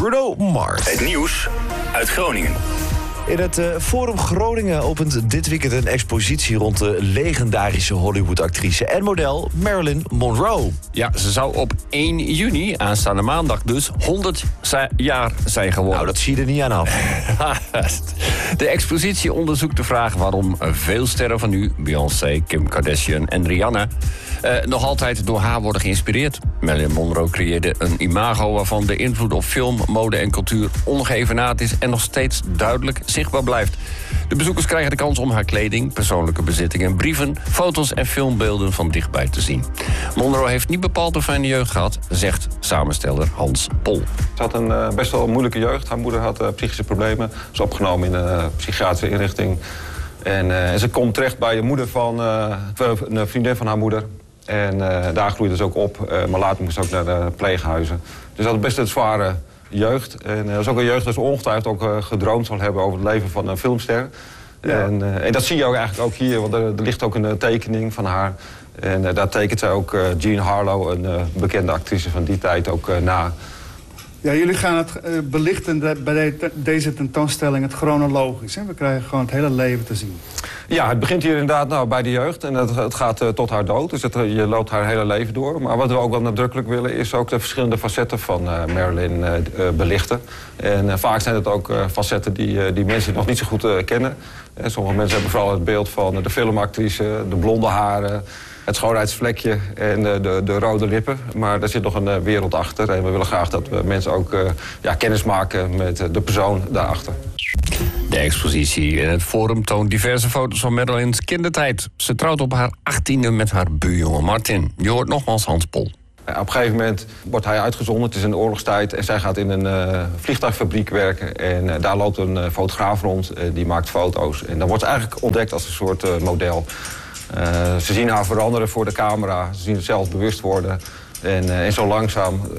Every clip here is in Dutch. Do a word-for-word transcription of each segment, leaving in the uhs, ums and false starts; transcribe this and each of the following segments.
Bruno Mars. Het nieuws uit Groningen. In het uh, Forum Groningen opent dit weekend een expositie rond de legendarische Hollywood-actrice en model Marilyn Monroe. Ja, ze zou op één juni, aanstaande maandag dus, honderd jaar zijn geworden. Nou, dat zie je er niet aan af. De expositie onderzoekt de vraag waarom veel sterren van nu, Beyoncé, Kim Kardashian en Rihanna, Uh, nog altijd door haar worden geïnspireerd. Marilyn Monroe creëerde een imago waarvan de invloed op film, mode en cultuur ongeëvenaard is en nog steeds duidelijk zichtbaar blijft. De bezoekers krijgen de kans om haar kleding, persoonlijke bezittingen, brieven, foto's en filmbeelden van dichtbij te zien. Monroe heeft niet bepaald een fijne jeugd gehad, zegt samensteller Hans Pol. Ze had een uh, best wel moeilijke jeugd. Haar moeder had uh, psychische problemen. Ze is opgenomen in een uh, psychiatrische inrichting. En, uh, en ze komt terecht bij de moeder van uh, een vriendin van haar moeder. En uh, daar groeide ze ook op, uh, maar later moest ze ook naar de pleeghuizen. Dus dat had best een zware jeugd. En uh, dat is ook een jeugd dat ze ongetwijfeld ook uh, gedroomd zal hebben over het leven van een filmster. Ja. En, uh, en dat zie je ook eigenlijk ook hier, want er, er ligt ook een uh, tekening van haar. En uh, daar tekent zij ook uh, Jean Harlow, een uh, bekende actrice van die tijd, ook uh, na. Ja, jullie gaan het uh, belichten de, bij de, deze tentoonstelling, het chronologisch. Hè? We krijgen gewoon het hele leven te zien. Ja, het begint hier inderdaad nou, bij de jeugd en het, het gaat uh, tot haar dood. Dus het, je loopt haar hele leven door. Maar wat we ook wel nadrukkelijk willen is ook de verschillende facetten van uh, Marilyn uh, uh, belichten. En uh, vaak zijn het ook uh, facetten die, uh, die mensen nog niet zo goed uh, kennen. Uh, sommige mensen hebben vooral het beeld van uh, de filmactrice, de blonde haren, het schoonheidsvlekje en de, de, de rode lippen. Maar daar zit nog een uh, wereld achter. En we willen graag dat we mensen ook uh, ja, kennis maken met uh, de persoon daarachter. De expositie in het Forum toont diverse foto's van Marilyns kindertijd. Ze trouwt op haar achttiende met haar buurjongen Martin. Je hoort nogmaals Hans Pol. Ja, op een gegeven moment wordt hij uitgezonden. Het is in de oorlogstijd en zij gaat in een uh, vliegtuigfabriek werken. En uh, daar loopt een uh, fotograaf rond, uh, die maakt foto's. En dan wordt ze eigenlijk ontdekt als een soort uh, model. Uh, ze zien haar veranderen voor de camera. Ze zien het zelf bewust worden. En, uh, en zo langzaam uh,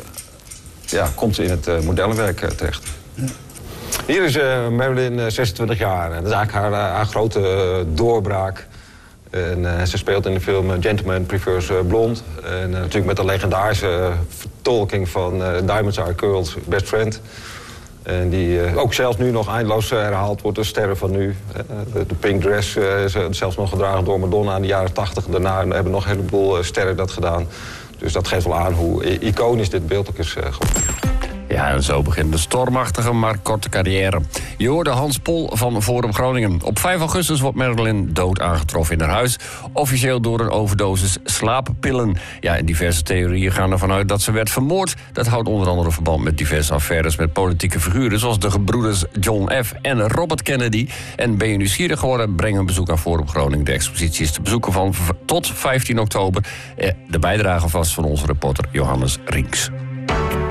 ja, komt ze in het uh, modellenwerk uh, terecht. Ja. Hier is uh, Marilyn uh, zesentwintig jaar. Dat is eigenlijk haar, uh, haar grote uh, doorbraak. En, uh, ze speelt in de film uh, Gentleman Prefers uh, Blonde. En uh, natuurlijk met de legendarische uh, vertolking van uh, Diamonds Are Girls' Best Friend. En die uh, ook zelfs nu nog eindeloos uh, herhaald wordt door sterren van nu. Uh, de, de pink dress uh, is uh, zelfs nog gedragen door Madonna in de jaren tachtig. Daarna hebben nog een heleboel uh, sterren dat gedaan. Dus dat geeft wel aan hoe iconisch dit beeld ook is uh, geworden. Ja, en zo begint de stormachtige, maar korte carrière. Je hoorde Hans Pol van Forum Groningen. Op vijf augustus wordt Marilyn dood aangetroffen in haar huis. Officieel door een overdosis slaappillen. Ja, en diverse theorieën gaan ervan uit dat ze werd vermoord. Dat houdt onder andere verband met diverse affaires met politieke figuren, zoals de gebroeders John F. en Robert Kennedy. En ben je nieuwsgierig geworden, breng een bezoek aan Forum Groningen. De expositie is te bezoeken van tot vijftien oktober. De bijdrage vast van onze reporter Johannes Rinks.